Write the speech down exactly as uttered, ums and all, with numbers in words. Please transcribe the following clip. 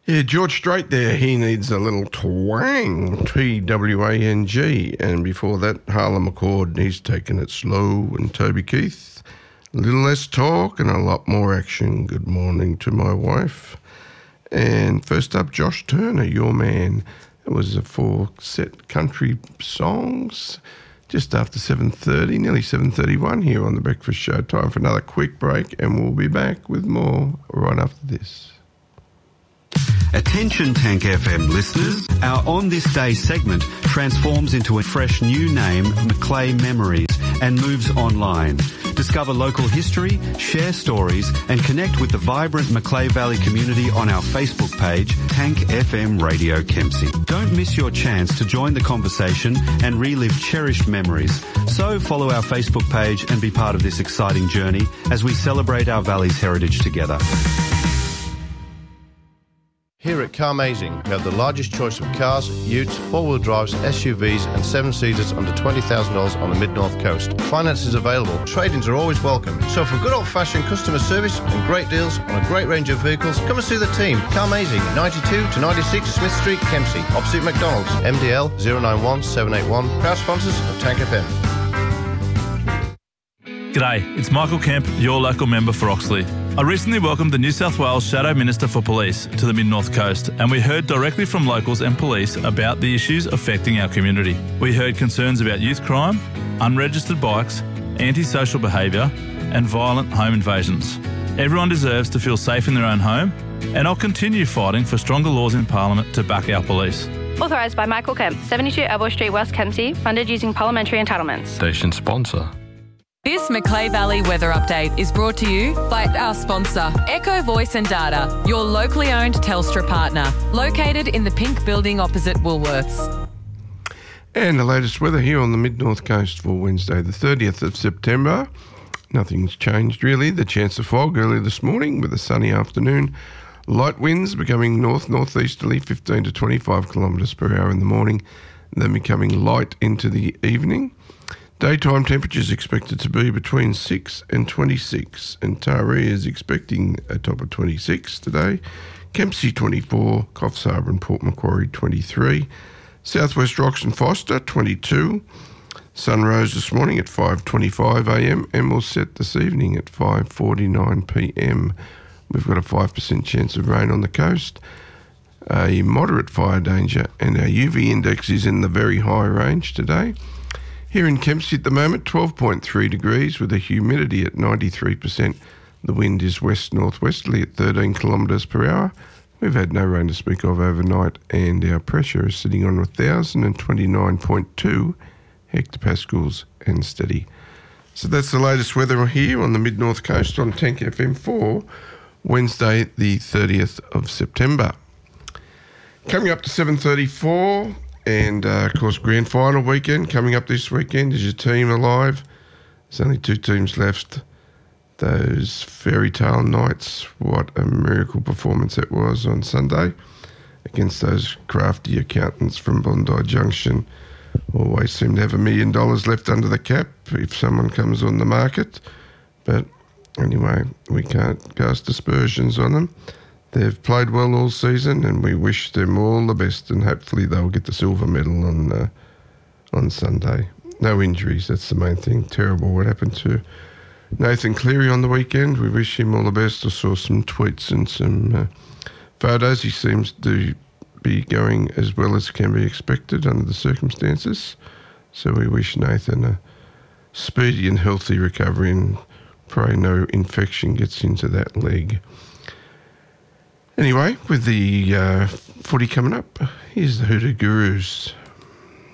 Yeah, George Strait there, he needs a little twang, T W A N G. And before that, Harlan McCord, he's taking it slow. And Toby Keith, a little less talk and a lot more action. Good morning to my wife. And first up, Josh Turner, Your Man. It was a four set country songs just after seven thirty, nearly seven thirty-one here on The Breakfast Show. Time for another quick break and we'll be back with more right after this. Attention Tank F M listeners, our On This Day segment transforms into a fresh new name, Macleay Memories, and moves online. Discover local history, share stories, and connect with the vibrant Macleay Valley community on our Facebook page, Tank F M Radio Kempsey. Don't miss your chance to join the conversation and relive cherished memories. So follow our Facebook page and be part of this exciting journey as we celebrate our valley's heritage together. Here at Carmazing, we have the largest choice of cars, utes, four-wheel drives, S U Vs and seven-seaters under twenty thousand dollars on the Mid-North Coast. Finance is available. Trade-ins are always welcome. So for good old-fashioned customer service and great deals on a great range of vehicles, come and see the team. Carmazing, ninety-two to ninety-six Smith Street, Kempsey, opposite McDonald's. M D L zero nine one seven eight one. Proud sponsors of Tank F M. G'day, it's Michael Kemp, your local member for Oxley. I recently welcomed the New South Wales Shadow Minister for Police to the Mid-North Coast, and we heard directly from locals and police about the issues affecting our community. We heard concerns about youth crime, unregistered bikes, antisocial behaviour and violent home invasions. Everyone deserves to feel safe in their own home, and I'll continue fighting for stronger laws in Parliament to back our police. Authorised by Michael Kemp, seventy-two Elbow Street, West Kempsey, funded using parliamentary entitlements. Station sponsor. This Macleay Valley weather update is brought to you by our sponsor, Echo Voice and Data, your locally owned Telstra partner, located in the pink building opposite Woolworths. And the latest weather here on the Mid-North Coast for Wednesday, the thirtieth of September. Nothing's changed really. The chance of fog early this morning with a sunny afternoon. Light winds becoming north-northeasterly, fifteen to twenty-five kilometres per hour in the morning, then becoming light into the evening. Daytime temperatures expected to be between six and twenty-six, and Taree is expecting a top of twenty-six today. Kempsey twenty-four, Coffs Harbour and Port Macquarie twenty-three, Southwest Rocks and Foster twenty-two. Sun rose this morning at five twenty-five a m and will set this evening at five forty-nine p m. We've got a five percent chance of rain on the coast, a moderate fire danger, and our U V index is in the very high range today. Here in Kempsey at the moment, twelve point three degrees with a humidity at ninety-three percent. The wind is west-northwesterly at thirteen kilometres per hour. We've had no rain to speak of overnight, and our pressure is sitting on one thousand twenty-nine point two hectopascals and steady. So that's the latest weather here on the Mid-North Coast on Tank F M for Wednesday the thirtieth of September. Coming up to seven thirty-four... And, uh, of course, grand final weekend coming up this weekend. Is your team alive? There's only two teams left. Those fairy tale nights, what a miracle performance it was on Sunday against those crafty accountants from Bondi Junction. Always seem to have a million dollars left under the cap if someone comes on the market. But anyway, we can't cast aspersions on them. They've played well all season, and we wish them all the best, and hopefully they'll get the silver medal on uh, on Sunday. No injuries, that's the main thing. Terrible what happened to Nathan Cleary on the weekend. We wish him all the best. I saw some tweets and some uh, photos. He seems to be going as well as can be expected under the circumstances. So we wish Nathan a speedy and healthy recovery, and pray no infection gets into that leg. Anyway, with the uh, footy coming up, here's the Hoodoo Gurus.